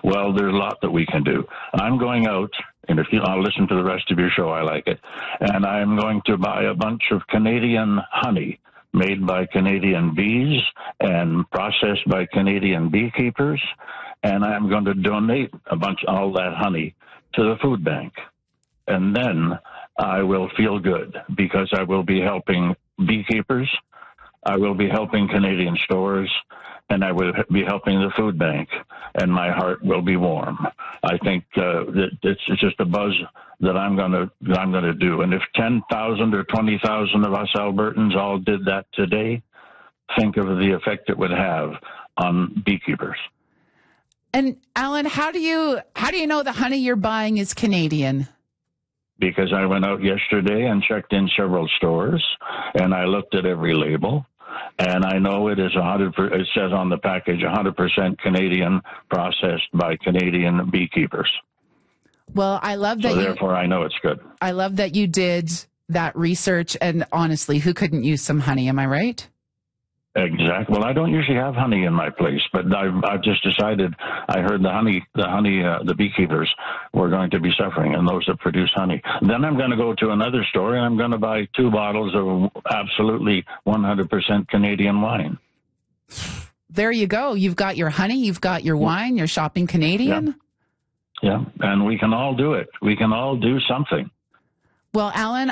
Well, there's a lot that we can do. I'm going out, and if I'll listen to the rest of your show, I like it, and I'm going to buy a bunch of Canadian honey made by Canadian bees and processed by Canadian beekeepers, and I'm going to donate all that honey to the food bank. And then I will feel good because I will be helping beekeepers, I will be helping Canadian stores, and I will be helping the food bank, and my heart will be warm. I think that it's just a buzz that I'm going to do. And if 10,000 or 20,000 of us Albertans all did that today, think of the effect it would have on beekeepers. And Alan, how do you know the honey you're buying is Canadian? Because I went out yesterday and checked in several stores, and I looked at every label. And I know it is 100%, it says on the package, 100% Canadian, processed by Canadian beekeepers. Well, I love that. So therefore, I know it's good. I love that you did that research. And honestly, who couldn't use some honey? Am I right? Exactly. Well, I don't usually have honey in my place, but I've just decided. I heard the beekeepers were going to be suffering, and those that produce honey. Then I'm going to go to another store and I'm going to buy 2 bottles of absolutely 100% Canadian wine. There you go. You've got your honey, you've got your wine. You're shopping Canadian. Yeah, and we can all do it. We can all do something. Well, Alan,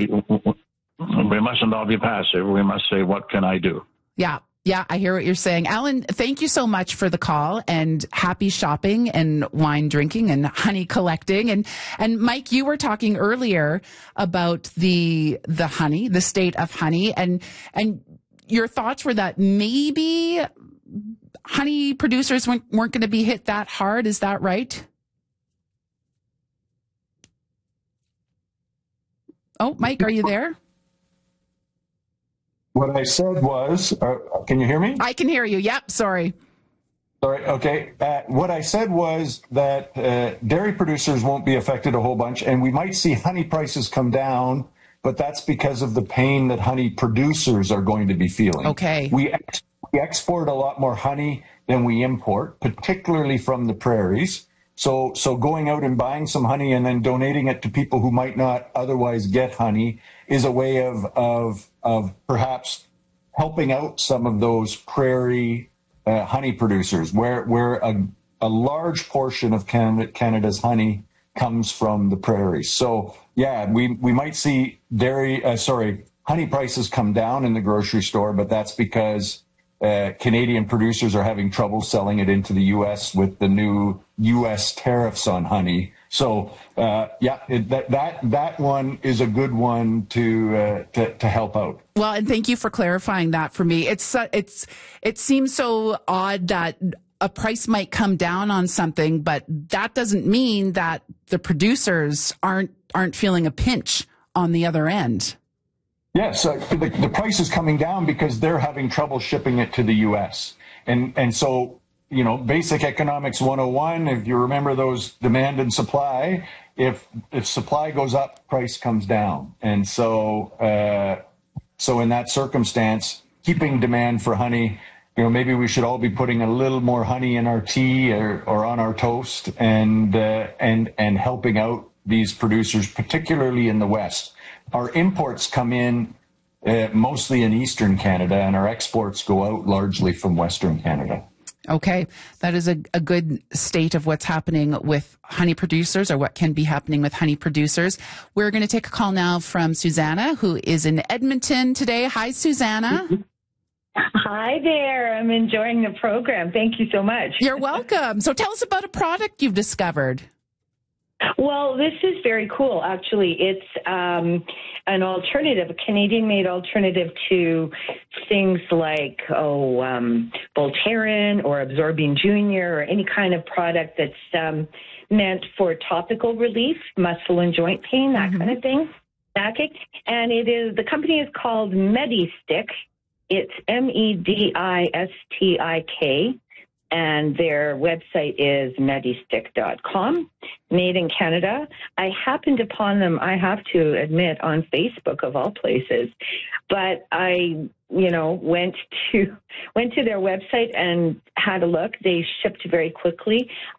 we mustn't all be passive. We must say, what can I do? Yeah, I hear what you're saying. Alan, thank you so much for the call, and happy shopping and wine drinking and honey collecting. And Mike, you were talking earlier about the honey, the state of honey, and your thoughts were that maybe honey producers weren't going to be hit that hard. Is that right? Oh, Mike, are you there? What I said was, can you hear me? I can hear you. Yep. Sorry. Okay. What I said was that dairy producers won't be affected a whole bunch, and we might see honey prices come down, but that's because of the pain that honey producers are going to be feeling. Okay. We export a lot more honey than we import, particularly from the prairies. So going out and buying some honey and then donating it to people who might not otherwise get honey is a way of perhaps helping out some of those prairie honey producers, where a large portion of Canada's honey comes from the prairies. So yeah, we might see honey prices come down in the grocery store, but that's because Canadian producers are having trouble selling it into the U.S. with the new U.S. tariffs on honey. So that one is a good one to help out. Well, and thank you for clarifying that for me. It seems so odd that a price might come down on something, but that doesn't mean that the producers aren't feeling a pinch on the other end. Yes, the price is coming down because they're having trouble shipping it to the U.S. And so, basic economics 101, if you remember those demand and supply, if supply goes up, price comes down. And so in that circumstance, keeping demand for honey, maybe we should all be putting a little more honey in our tea or on our toast and helping out these producers, particularly in the West. Our imports come in mostly in Eastern Canada, and our exports go out largely from Western Canada. Okay. That is a good state of what's happening with honey producers, or what can be happening with honey producers. We're going to take a call now from Susanna, who is in Edmonton today. Hi, Susanna. Hi there. I'm enjoying the program. Thank you so much. You're welcome. So tell us about a product you've discovered. Well, this is very cool, actually. It's an alternative, a Canadian-made alternative to things like, Voltaren or Absorbing Junior, or any kind of product that's meant for topical relief, muscle and joint pain, that kind of thing. And the company is called Medistik. It's Medistik. And their website is medistik.com, made in Canada. I happened upon them, I have to admit, on Facebook of all places. But I, went to their website and had a look. They shipped very quickly.